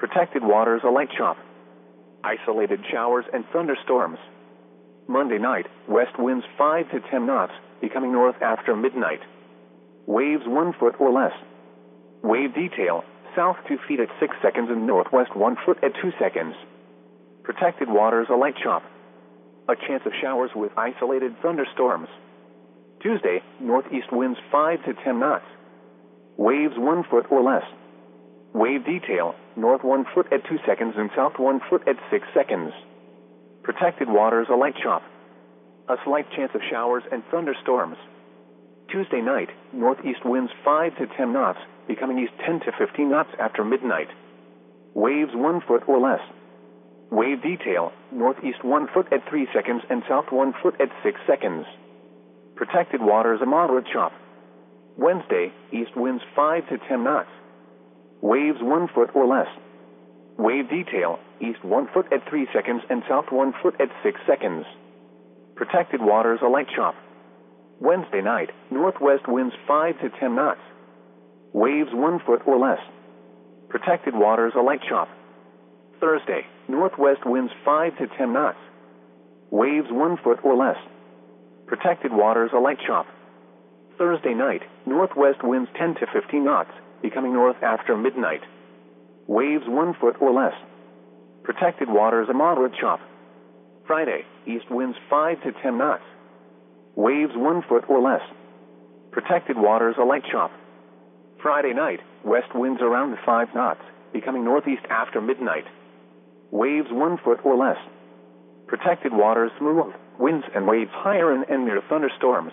Protected waters, a light chop. Isolated showers and thunderstorms. Monday night, west winds 5 to 10 knots, becoming north after midnight. Waves 1 foot or less. Wave detail, south 2 feet at 6 seconds and northwest 1 foot at 2 seconds. Protected waters, a light chop. A chance of showers with isolated thunderstorms. Tuesday, northeast winds 5 to 10 knots. Waves 1 foot or less. Wave detail, north 1 foot at 2 seconds and south 1 foot at 6 seconds. Protected waters, a light chop. A slight chance of showers and thunderstorms. Tuesday night, northeast winds 5 to 10 knots, becoming east 10 to 15 knots after midnight. Waves 1 foot or less. Wave detail, northeast 1 foot at 3 seconds and south 1 foot at 6 seconds. Protected waters, a moderate chop. Wednesday, east winds 5 to 10 knots. Waves 1 foot or less. Wave detail, east 1 foot at 3 seconds and south 1 foot at 6 seconds. Protected waters, a light chop. Wednesday night, northwest winds 5 to 10 knots. Waves 1 foot or less. Protected waters, a light chop. Thursday, northwest winds 5 to 10 knots. Waves 1 foot or less. Protected waters, a light chop. Thursday night, northwest winds 10 to 15 knots, becoming north after midnight. Waves 1 foot or less. Protected waters, a moderate chop. Friday, east winds 5 to 10 knots. Waves 1 foot or less. Protected waters, a light chop. Friday night, west winds around 5 knots, becoming northeast after midnight. Waves 1 foot or less. Protected waters, smooth. Winds and waves higher and near thunderstorms.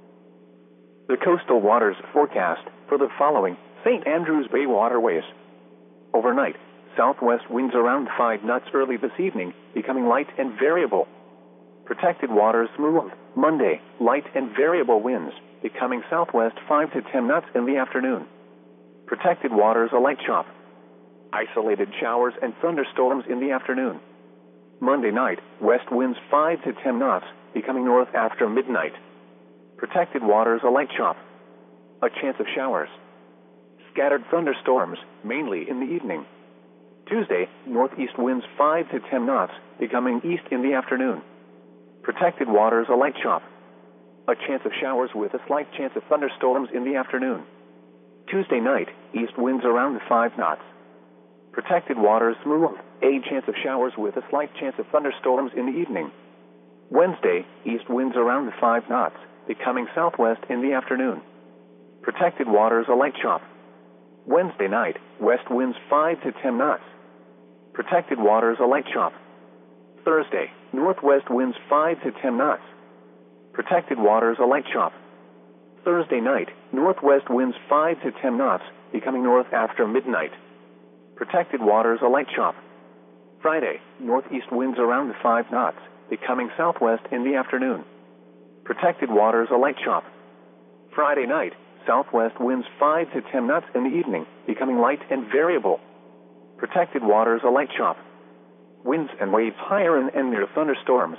The coastal waters forecast for the following St. Andrews Bay waterways. Overnight, southwest winds around 5 knots early this evening, becoming light and variable. Protected waters, smooth. Monday, light and variable winds, becoming southwest 5 to 10 knots in the afternoon. Protected waters, a light chop. Isolated showers and thunderstorms in the afternoon. Monday night, west winds 5 to 10 knots, becoming north after midnight. Protected waters, a light chop. A chance of showers. Scattered thunderstorms, mainly in the evening. Tuesday, northeast winds 5 to 10 knots, becoming east in the afternoon. Protected waters, a light chop. A chance of showers with a slight chance of thunderstorms in the afternoon. Tuesday night, east winds around 5 knots. Protected waters, smooth. A chance of showers with a slight chance of thunderstorms in the evening. Wednesday, east winds around 5 knots, becoming southwest in the afternoon. Protected waters, a light chop. Wednesday night, west winds 5 to 10 knots. Protected waters, a light chop. Thursday, northwest winds 5 to 10 knots. Protected waters, a light chop. Thursday night, northwest winds 5 to 10 knots, becoming north after midnight. Protected waters, a light chop. Friday, northeast winds around 5 knots, becoming southwest in the afternoon. Protected waters, a light chop. Friday night, southwest winds 5 to 10 knots in the evening, becoming light and variable. Protected waters, a light chop. Winds and waves higher and near thunderstorms.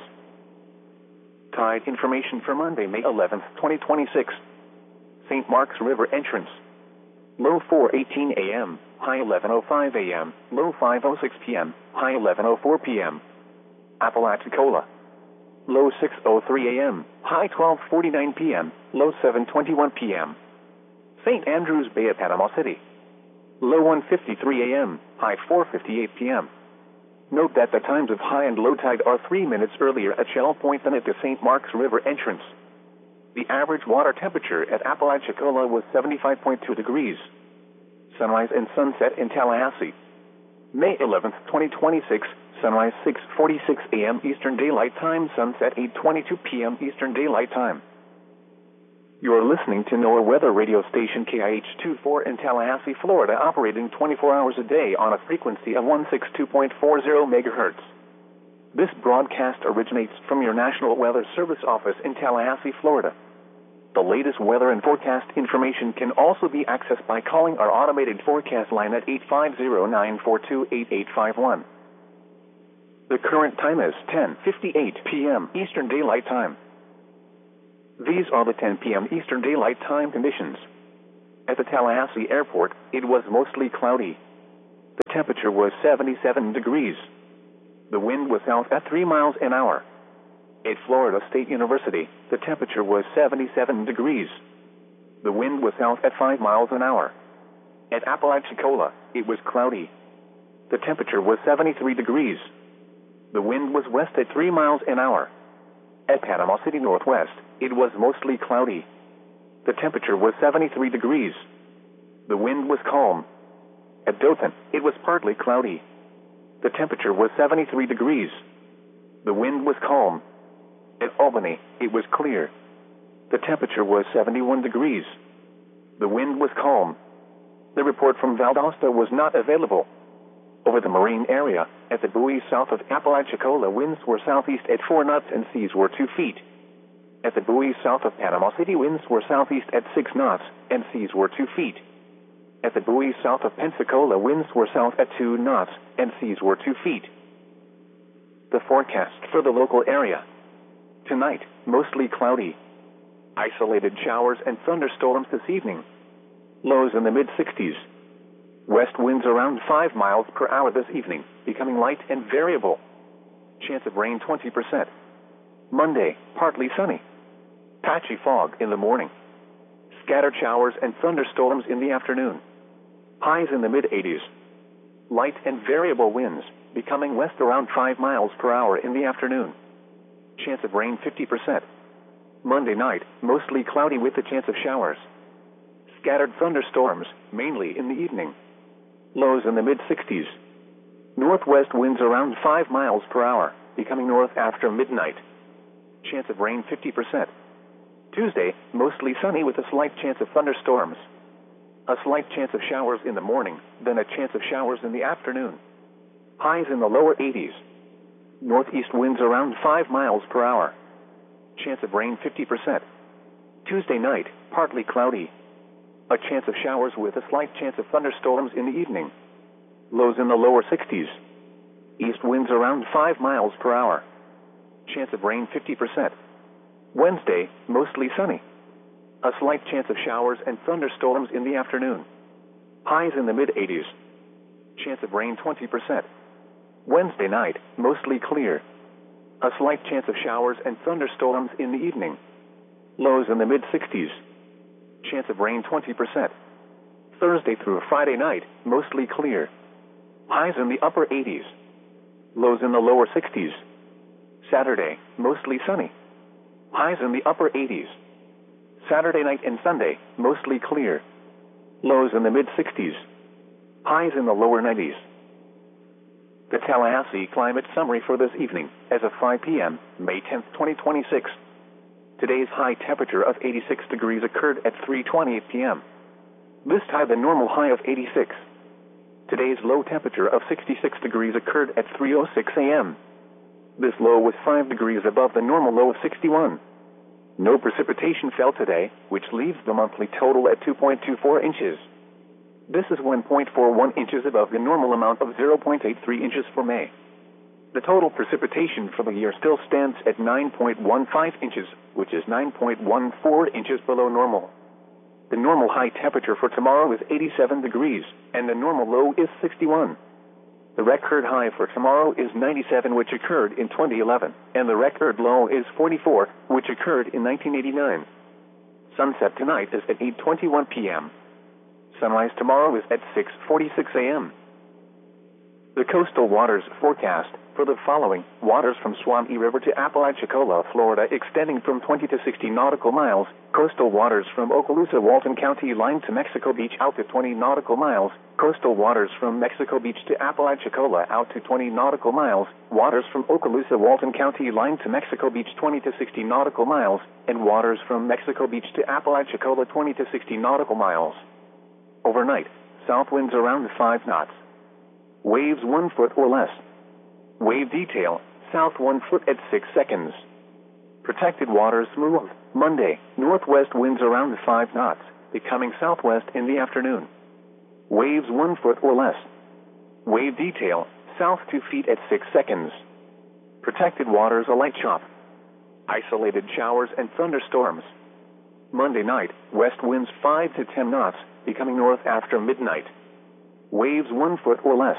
Tide information for Monday, May 11th, 2026. St. Mark's River entrance. Low 4:18 a.m., high 11:05 a.m., low 5:06 p.m., high 11:04 p.m. Apalachicola. Low 6:03 a.m., high 12:49 p.m., low 7:21 p.m. St. Andrews Bay at Panama City. Low 1:53 a.m., high 4:58 p.m. Note that the times of high and low tide are 3 minutes earlier at Shell Point than at the St. Mark's River entrance. The average water temperature at Apalachicola was 75.2 degrees. Sunrise and sunset in Tallahassee. May 11th, 2026, sunrise 6:46 a.m. Eastern Daylight Time, sunset 8:22 p.m. Eastern Daylight Time. You're listening to NOAA weather radio station KIH-24 in Tallahassee, Florida, operating 24 hours a day on a frequency of 162.40 MHz. This broadcast originates from your National Weather Service office in Tallahassee, Florida. The latest weather and forecast information can also be accessed by calling our automated forecast line at 850-942-8851. The current time is 10:58 p.m. Eastern Daylight Time. These are the 10 p.m. Eastern Daylight Time conditions. At the Tallahassee Airport, it was mostly cloudy. The temperature was 77 degrees. The wind was south at 3 miles an hour. At Florida State University, the temperature was 77 degrees. The wind was south at 5 miles an hour. At Apalachicola, it was cloudy. The temperature was 73 degrees. The wind was west at 3 miles an hour. At Panama City Northwest, it was mostly cloudy. The temperature was 73 degrees. The wind was calm. At Dothan, it was partly cloudy. The temperature was 73 degrees. The wind was calm. At Albany, it was clear. The temperature was 71 degrees. The wind was calm. The report from Valdosta was not available. Over the marine area, at the buoys south of Apalachicola, winds were southeast at 4 knots and seas were 2 feet. At the buoys south of Panama City, winds were southeast at 6 knots and seas were 2 feet. At the buoys south of Pensacola, winds were south at 2 knots and seas were 2 feet. The forecast for the local area. Tonight, mostly cloudy. Isolated showers and thunderstorms this evening. Lows in the mid-60s. West winds around 5 miles per hour this evening, becoming light and variable. Chance of rain 20%. Monday, partly sunny. Patchy fog in the morning. Scattered showers and thunderstorms in the afternoon. Highs in the mid-80s. Light and variable winds, becoming west around 5 miles per hour in the afternoon. Chance of rain 50%. Monday night, mostly cloudy with a chance of showers. Scattered thunderstorms, mainly in the evening. Lows in the mid-60s. Northwest winds around 5 miles per hour, becoming north after midnight. Chance of rain 50%. Tuesday, mostly sunny with a slight chance of thunderstorms. A slight chance of showers in the morning, then a chance of showers in the afternoon. Highs in the lower 80s. Northeast winds around 5 miles per hour. Chance of rain 50%. Tuesday night, partly cloudy. A chance of showers with a slight chance of thunderstorms in the evening. Lows in the lower 60s. East winds around 5 miles per hour. Chance of rain 50%. Wednesday, mostly sunny. A slight chance of showers and thunderstorms in the afternoon. Highs in the mid-80s. Chance of rain 20%. Wednesday night, mostly clear. A slight chance of showers and thunderstorms in the evening. Lows in the mid-60s. Chance of rain 20%. Thursday through Friday night, mostly clear. Highs in the upper 80s. Lows in the lower 60s. Saturday, mostly sunny. Highs in the upper 80s. Saturday night and Sunday, mostly clear. Lows in the mid-60s. Highs in the lower 90s. The Tallahassee Climate Summary for this evening, as of 5 p.m., May 10, 2026. Today's high temperature of 86 degrees occurred at 3:28 p.m. This tied the normal high of 86. Today's low temperature of 66 degrees occurred at 3:06 a.m. This low was 5 degrees above the normal low of 61. No precipitation fell today, which leaves the monthly total at 2.24 inches. This is 1.41 inches above the normal amount of 0.83 inches for May. The total precipitation for the year still stands at 9.15 inches, which is 9.14 inches below normal. The normal high temperature for tomorrow is 87 degrees, and the normal low is 61. The record high for tomorrow is 97, which occurred in 2011, and the record low is 44, which occurred in 1989. Sunset tonight is at 8:21 p.m. Sunrise tomorrow is at 6:46 a.m. The coastal waters forecast for the following: waters from Suwannee River to Apalachicola, Florida, extending from 20 to 60 nautical miles. Coastal waters from Okaloosa, Walton County line to Mexico Beach out to 20 nautical miles. Coastal waters from Mexico Beach to Apalachicola out to 20 nautical miles. Waters from Okaloosa, Walton County line to Mexico Beach 20 to 60 nautical miles. And waters from Mexico Beach to Apalachicola 20 to 60 nautical miles. Overnight, south winds around 5 knots. Waves 1 foot or less. Wave detail, south 1 foot at 6 seconds. Protected waters smooth. Monday, northwest winds around 5 knots, becoming southwest in the afternoon. Waves 1 foot or less. Wave detail, south 2 feet at 6 seconds. Protected waters a light chop. Isolated showers and thunderstorms. Monday night, west winds 5 to 10 knots, becoming north after midnight. Waves 1 foot or less.